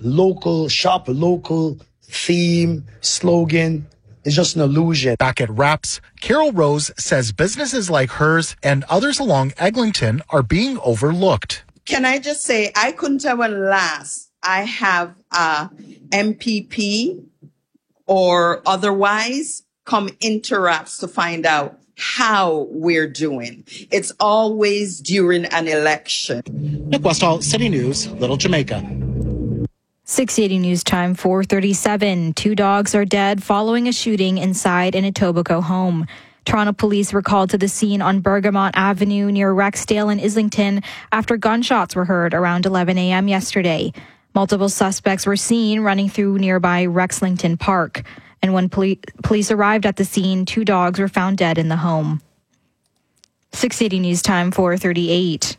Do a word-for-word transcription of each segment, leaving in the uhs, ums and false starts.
local, shop local theme, slogan. It's just an illusion. Back at Reps, Carol Rose says businesses like hers and others along Eglinton are being overlooked. Can I just say, I couldn't tell when last I have a M P P or otherwise come into Reps to find out how we're doing. It's always during an election. Nick Westall, City News, Little Jamaica. six eighty News Time, four thirty-seven. Two dogs are dead following a shooting inside an Etobicoke home. Toronto police were called to the scene on Bergamot Avenue near Rexdale and Islington after gunshots were heard around eleven a.m. yesterday. Multiple suspects were seen running through nearby Rexlington Park. And when poli- police arrived at the scene, two dogs were found dead in the home. six eighty News Time, four thirty-eight.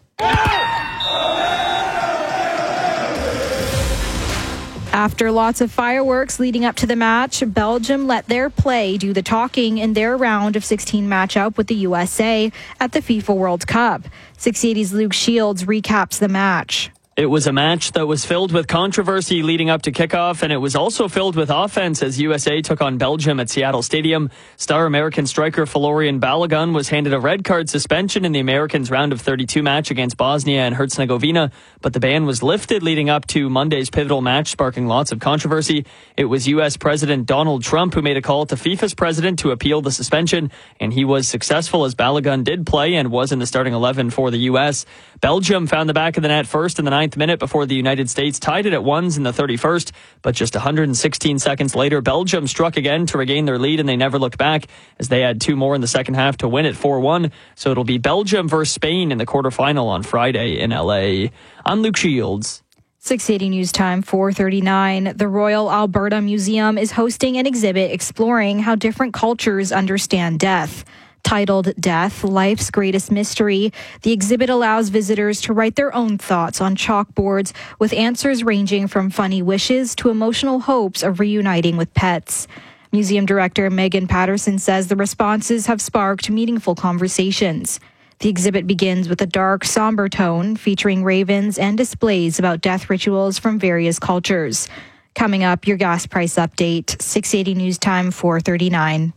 After lots of fireworks leading up to the match, Belgium let their play do the talking in their round of sixteen matchup with the U S A at the FIFA World Cup. six eighty's Luke Shields recaps the match. It was a match that was filled with controversy leading up to kickoff, and it was also filled with offense as U S A took on Belgium at Seattle Stadium. Star American striker Florian Balogun was handed a red card suspension in the Americans' round of thirty-two match against Bosnia and Herzegovina, but the ban was lifted leading up to Monday's pivotal match, sparking lots of controversy. It was U S President Donald Trump who made a call to FIFA's president to appeal the suspension, and he was successful as Balogun did play and was in the starting eleven for the U S. Belgium found the back of the net first in the ninth minute before the United States tied it at ones in the thirty-first, but just one hundred sixteen seconds later, Belgium struck again to regain their lead, and they never looked back as they had two more in the second half to win it four one. So it'll be Belgium versus Spain in the quarterfinal on Friday in L A. I'm Luke Shields. six eighty News Time, four thirty-nine. The Royal Alberta Museum is hosting an exhibit exploring how different cultures understand death. Titled Death, Life's Greatest Mystery, the exhibit allows visitors to write their own thoughts on chalkboards with answers ranging from funny wishes to emotional hopes of reuniting with pets. Museum Director Megan Patterson says the responses have sparked meaningful conversations. The exhibit begins with a dark, somber tone featuring ravens and displays about death rituals from various cultures. Coming up, your gas price update, six eighty News Time, four thirty-nine.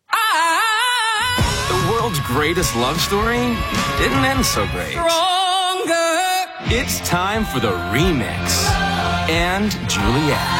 The world's greatest love story didn't end so great. Stronger. It's time for the remix. And Juliet.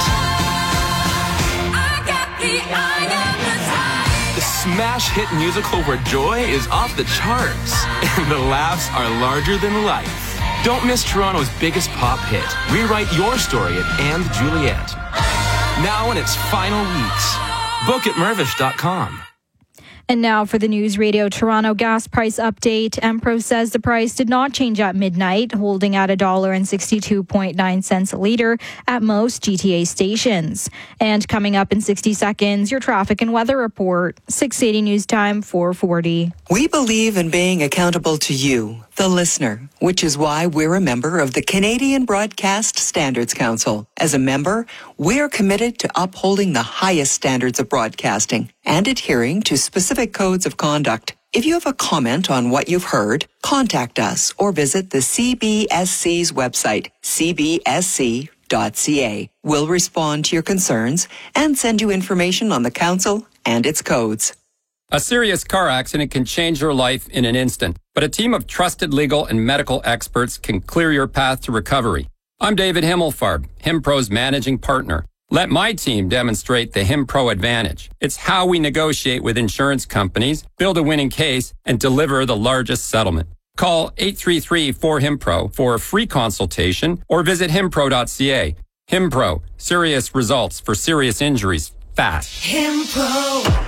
I got the eye of the tiger. The smash hit musical where joy is off the charts and the laughs are larger than life. Don't miss Toronto's biggest pop hit. Rewrite your story at And Juliet. Now in its final weeks. Book at mervish dot com. And now for the News Radio Toronto gas price update. Empro says the price did not change at midnight, holding at one dollar and sixty-two point nine cents a litre at most G T A stations. And coming up in sixty seconds, your traffic and weather report. six eighty News Time, four forty. We believe in being accountable to you, the listener, which is why we're a member of the Canadian Broadcast Standards Council. As a member, we're committed to upholding the highest standards of broadcasting and adhering to specific codes of conduct. If you have a comment on what you've heard, contact us or visit the C B S C's website, c b s c dot c a. We'll respond to your concerns and send you information on the council and its codes. A serious car accident can change your life in an instant, but a team of trusted legal and medical experts can clear your path to recovery. I'm David Himmelfarb, HimPro's managing partner. Let my team demonstrate the HimPro advantage. It's how we negotiate with insurance companies, build a winning case, and deliver the largest settlement. Call eight three three, four, HimPro for a free consultation or visit himpro dot c a. HimPro, serious results for serious injuries, fast. HimPro.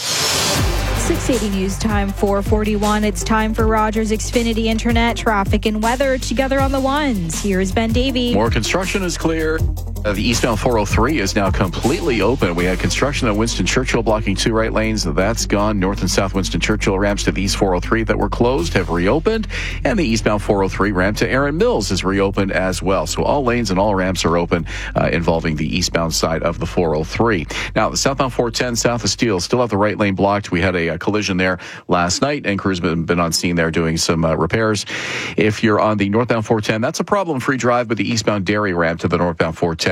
six eighty News Time, four forty-one. It's time for Rogers Xfinity Internet, traffic and weather together on the ones. Here's Ben Davey. More construction is clear. Uh, the eastbound four oh three is now completely open. We had construction at Winston Churchill blocking two right lanes. That's gone. North and South Winston Churchill ramps to the east four oh three that were closed have reopened. And the eastbound four oh three ramp to Erin Mills is reopened as well. So all lanes and all ramps are open uh, involving the eastbound side of the four oh three. Now, the southbound four ten south of Steele still have the right lane blocked. We had a, a collision there last night, and crews have been, been on scene there doing some uh, repairs. If you're on the northbound four ten, that's a problem-free drive, but the eastbound Derry ramp to the northbound four ten